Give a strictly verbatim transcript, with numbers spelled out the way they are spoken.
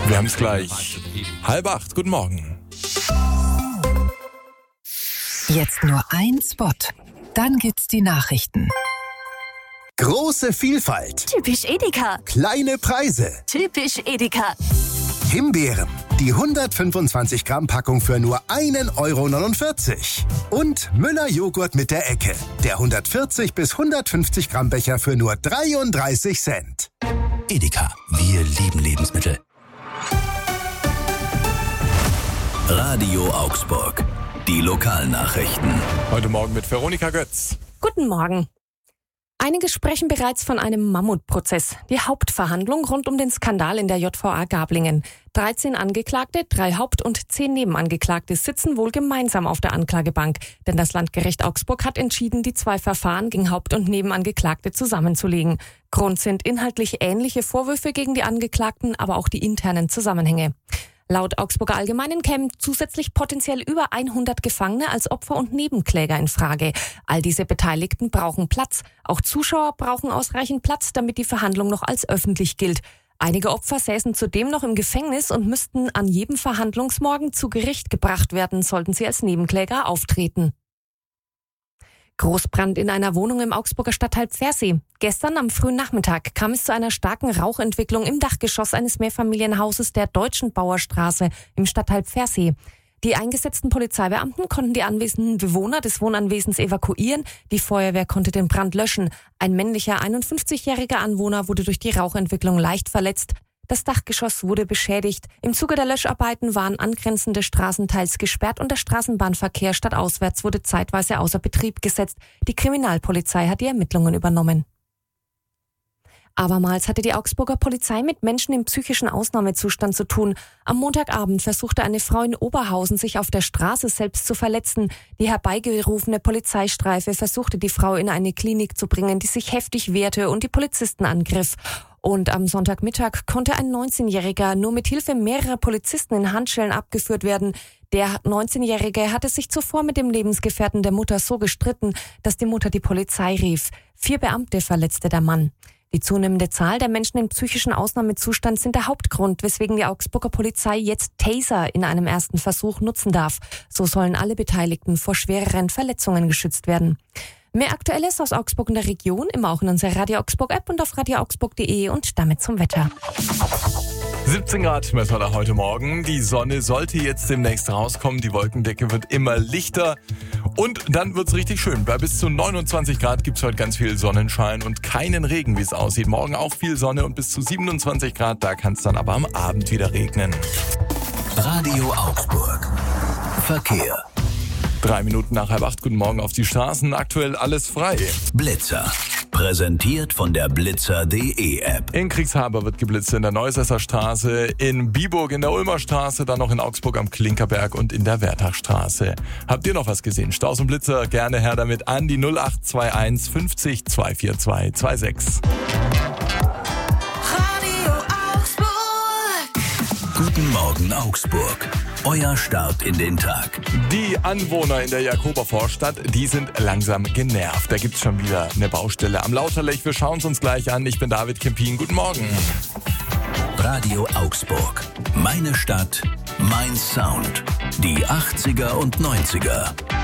Wir haben es gleich. Halb acht, guten Morgen. Jetzt nur ein Spot. Dann gibt's die Nachrichten. Große Vielfalt. Typisch Edeka. Kleine Preise. Typisch Edeka. Himbeeren. Die hundertfünfundzwanzig Gramm Packung für nur ein Euro neunundvierzig. Und Müller Joghurt mit der Ecke. Der hundertvierzig bis hundertfünfzig Gramm Becher für nur dreiunddreißig Cent. Edeka. Wir lieben Lebensmittel. Radio Augsburg. Die Lokalnachrichten. Heute Morgen mit Veronika Götz. Guten Morgen. Einige sprechen bereits von einem Mammutprozess. Die Hauptverhandlung rund um den Skandal in der J V A Gablingen. dreizehn Angeklagte, drei Haupt- und zehn Nebenangeklagte sitzen wohl gemeinsam auf der Anklagebank. Denn das Landgericht Augsburg hat entschieden, die zwei Verfahren gegen Haupt- und Nebenangeklagte zusammenzulegen. Grund sind inhaltlich ähnliche Vorwürfe gegen die Angeklagten, aber auch die internen Zusammenhänge. Laut Augsburger Allgemeinen kämen zusätzlich potenziell über hundert Gefangene als Opfer und Nebenkläger in Frage. All diese Beteiligten brauchen Platz. Auch Zuschauer brauchen ausreichend Platz, damit die Verhandlung noch als öffentlich gilt. Einige Opfer säßen zudem noch im Gefängnis und müssten an jedem Verhandlungsmorgen zu Gericht gebracht werden, sollten sie als Nebenkläger auftreten. Großbrand in einer Wohnung im Augsburger Stadtteil Pfersee. Gestern am frühen Nachmittag kam es zu einer starken Rauchentwicklung im Dachgeschoss eines Mehrfamilienhauses der Deutschen Bauerstraße im Stadtteil Pfersee. Die eingesetzten Polizeibeamten konnten die anwesenden Bewohner des Wohnanwesens evakuieren. Die Feuerwehr konnte den Brand löschen. Ein männlicher einundfünfzigjähriger Anwohner wurde durch die Rauchentwicklung leicht verletzt. Das Dachgeschoss wurde beschädigt. Im Zuge der Löscharbeiten waren angrenzende Straßen teils gesperrt und der Straßenbahnverkehr stadtauswärts wurde zeitweise außer Betrieb gesetzt. Die Kriminalpolizei hat die Ermittlungen übernommen. Abermals hatte die Augsburger Polizei mit Menschen im psychischen Ausnahmezustand zu tun. Am Montagabend versuchte eine Frau in Oberhausen, sich auf der Straße selbst zu verletzen. Die herbeigerufene Polizeistreife versuchte, die Frau in eine Klinik zu bringen, die sich heftig wehrte und die Polizisten angriff. Und am Sonntagmittag konnte ein neunzehnjähriger nur mit Hilfe mehrerer Polizisten in Handschellen abgeführt werden. Der neunzehnjährige hatte sich zuvor mit dem Lebensgefährten der Mutter so gestritten, dass die Mutter die Polizei rief. Vier Beamte verletzte der Mann. Die zunehmende Zahl der Menschen im psychischen Ausnahmezustand sind der Hauptgrund, weswegen die Augsburger Polizei jetzt Taser in einem ersten Versuch nutzen darf. So sollen alle Beteiligten vor schwereren Verletzungen geschützt werden. Mehr Aktuelles aus Augsburg und der Region immer auch in unserer Radio Augsburg App und auf radio augsburg punkt de und damit zum Wetter. siebzehn Grad messen wir da heute Morgen. Die Sonne sollte jetzt demnächst rauskommen. Die Wolkendecke wird immer lichter. Und dann wird's richtig schön. Bei bis zu neunundzwanzig Grad gibt's heute ganz viel Sonnenschein und keinen Regen, wie es aussieht. Morgen auch viel Sonne und bis zu siebenundzwanzig Grad. Da kann es dann aber am Abend wieder regnen. Radio Augsburg. Verkehr. Drei Minuten nach halb acht. Guten Morgen auf die Straßen. Aktuell alles frei. Blitzer. Präsentiert von der blitzer punkt de App. In Kriegshaber wird geblitzt in der Neusässer Straße, in Biburg in der Ulmer Straße, dann noch in Augsburg am Klinkerberg und in der Wertachstraße. Habt ihr noch was gesehen? Staus und Blitzer, gerne her damit an die null acht zwei eins fünfzig zweihundertvierundzwanzig sechsundzwanzig. Radio Augsburg. Guten Morgen Augsburg. Euer Start in den Tag. Die Anwohner in der Jakobervorstadt, die sind langsam genervt. Da gibt's schon wieder eine Baustelle am Lauterlech. Wir schauen es uns gleich an. Ich bin David Kempin. Guten Morgen. Radio Augsburg. Meine Stadt, mein Sound. Die achtziger und neunziger.